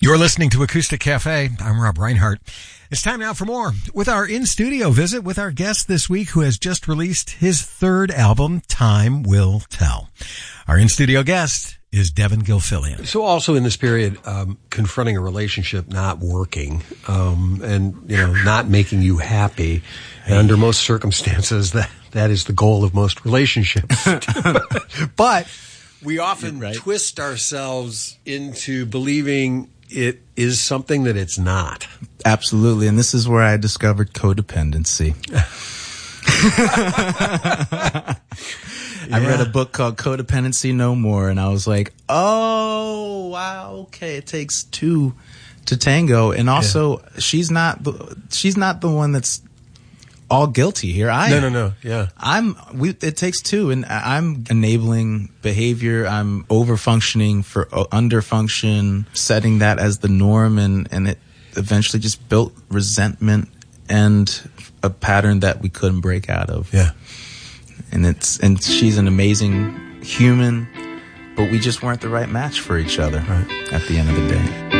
You're listening to Acoustic Cafe. I'm Rob Reinhardt. It's time now for more with our in-studio visit with our guest this week who has just released his third album, Time Will Tell. Our in-studio guest is Devin Gilfillian. So also in this period, confronting a relationship not working, and, not making you happy. And under most circumstances, that is the goal of most relationships. But we often twist ourselves into believing it is something that it's not. Absolutely. And this is where I discovered codependency. I read a book called Codependency No More, and I was like, oh, wow, okay, it takes two to tango. And also, she's not the one that's all guilty here. No. Yeah. It takes two, and I'm enabling behavior. I'm over-functioning for under-function, setting that as the norm, and it eventually just built resentment and a pattern that we couldn't break out of. Yeah. And she's an amazing human, but we just weren't the right match for each other at the end of the day.